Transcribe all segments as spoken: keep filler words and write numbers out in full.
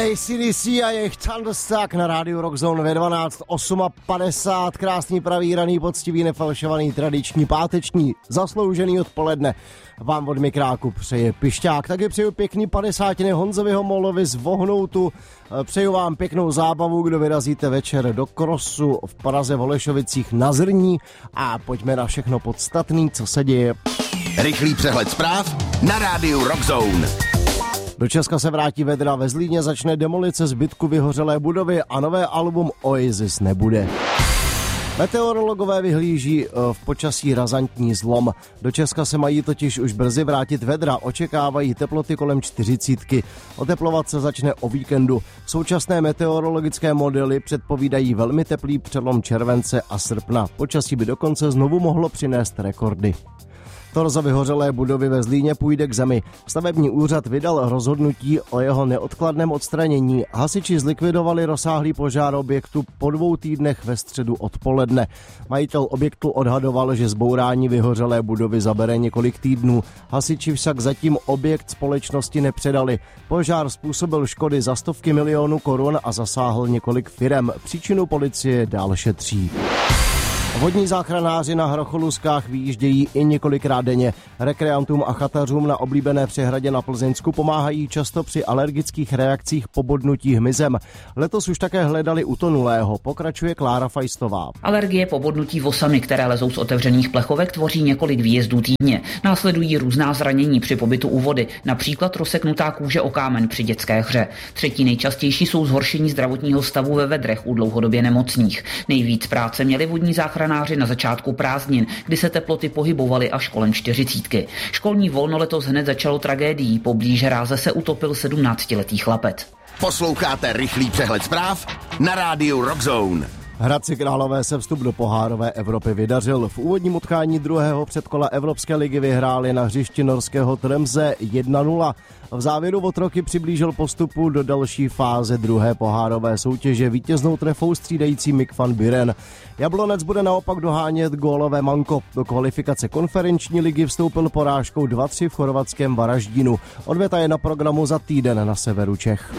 A C D C a jejich Thunderstruck na rádiu Rockzone ve dvanáct padesát osm. Krásný, pravý, raný, poctivý, nefalšovaný, tradiční, páteční, zasloužený odpoledne. Vám od mikráku přeje Pišťák. Taky přeju pěkný padesátiny Honzovi Homolovi z Vohnoutu. Přeju vám pěknou zábavu, kdo vyrazíte večer do Krosu v Praze v Holešovicích na Zrní. A pojďme na všechno podstatný, co se děje. Rychlý přehled zpráv na rádiu Rockzone. Do Česka se vrátí vedra, ve Zlíně začne demolice zbytku vyhořelé budovy a nové album Oasis nebude. Meteorologové vyhlíží v počasí razantní zlom. Do Česka se mají totiž už brzy vrátit vedra, očekávají teploty kolem čtyřicítky. Oteplovat se začne o víkendu. Současné meteorologické modely předpovídají velmi teplý přelom července a srpna. Počasí by dokonce znovu mohlo přinést rekordy. Torzo vyhořelé budovy ve Zlíně půjde k zemi. Stavební úřad vydal rozhodnutí o jeho neodkladném odstranění. Hasiči zlikvidovali rozsáhlý požár objektu po dvou týdnech ve středu odpoledne. Majitel objektu odhadoval, že zbourání vyhořelé budovy zabere několik týdnů. Hasiči však zatím objekt společnosti nepředali. Požár způsobil škody za stovky milionů korun a zasáhl několik firem. Příčinu policie dál šetří. Vodní záchranáři na Hrocholuzkách vyjíždějí i několikrát denně. Rekreantům a chatařům na oblíbené přehradě na Plzeňsku pomáhají často při alergických reakcích po bodnutí hmyzem. Letos už také hledali utonulého, pokračuje Klára Fajstová. Alergie po bodnutí vosami, které lezou z otevřených plechovek, tvoří několik výjezdů týdně. Následují různá zranění při pobytu u vody, například rozseknutá kůže o kámen při dětské hře. Třetí nejčastější jsou zhoršení zdravotního stavu ve vedrech u dlouhodobě nemocných. Nejvíc práce měli vodní záchranáři na začátku prázdnin, kdy se teploty pohybovaly až kolem čtyřicítky. Školní volno letos hned začalo tragédií, poblíž hráze se utopil sedmnáctiletý chlapec. Posloucháte rychlý přehled zpráv na rádiu Rockzone. Hradci Králové se vstup do pohárové Evropy vydařil. V úvodním utkání druhého předkola Evropské ligy vyhráli na hřišti norského Tromsø jedna nula. V závěru otroky přiblížil postupu do další fáze druhé pohárové soutěže vítěznou trefou střídající Mick van Buren. Jablonec bude naopak dohánět gólové manko. Do kvalifikace konferenční ligy vstoupil porážkou dva tři v chorvatském Varaždinu. Odveta je na programu za týden na severu Čech.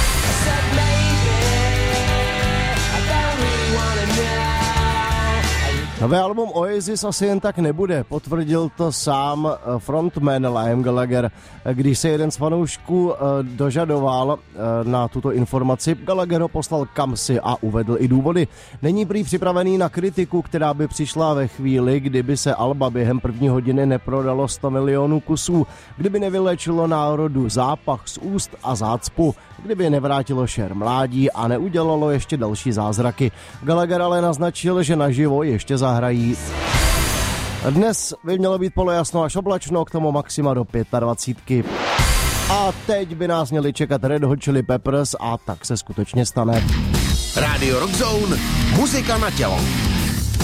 Nové album Oasis asi jen tak nebude, potvrdil to sám frontman Liam Gallagher. Když se jeden z fanoušků dožadoval na tuto informaci, Gallagher ho poslal kamsi a uvedl i důvody. Není prý připravený na kritiku, která by přišla ve chvíli, kdyby se alba během první hodiny neprodalo sto milionů kusů, kdyby nevylečilo národu zápach z úst a zácpu, kdyby nevrátilo šer mládí a neudělalo ještě další zázraky. Gallagher ale naznačil, že naživo ještě zahrají. Dnes by mělo být polojasno až oblačno, k tomu maxima do dvacítky pět. A teď by nás měli čekat Red Hot Chili Peppers a tak se skutečně stane. Radio Rockzone, muzika na tělo.